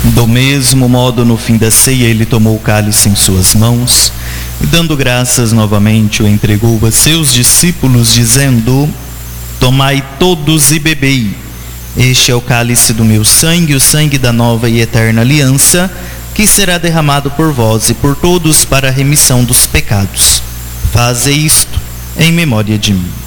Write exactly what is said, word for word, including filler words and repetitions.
Do mesmo modo, no fim da ceia, ele tomou o cálice em suas mãos e, dando graças novamente, o entregou a seus discípulos, dizendo: tomai todos e bebei. Este é o cálice do meu sangue, o sangue da nova e eterna aliança, que será derramado por vós e por todos para a remissão dos pecados. Faze isto em memória de mim.